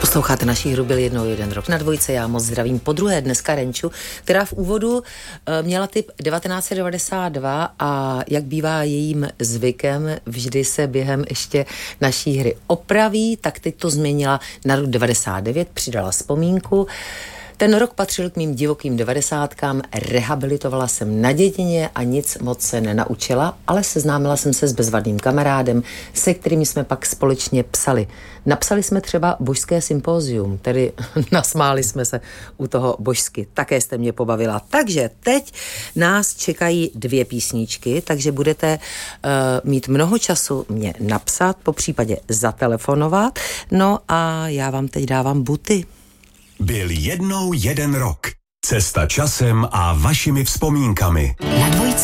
Posloucháte naší hru Byl jednou jeden rok na dvojce, já moc zdravím po druhé dneska Renču, která v úvodu měla typ 1992 a jak bývá jejím zvykem, vždy se během ještě naší hry opraví, tak teď to změnila na rok 99, přidala vzpomínku. Ten rok patřil k mým divokým 90kám, rehabilitovala jsem na dědině a nic moc se nenaučila, ale seznámila jsem se s bezvadným kamarádem, se kterými jsme pak společně psali. Napsali jsme třeba božské sympózium, tedy nasmáli jsme se u toho božsky. Také jste mě pobavila. Takže teď nás čekají 2 písničky, takže budete mít mnoho času mě napsat, popřípadě zatelefonovat. No a já vám teď dávám buty. Byl jednou jeden rok. Cesta časem a vašimi vzpomínkami. Na dvojce.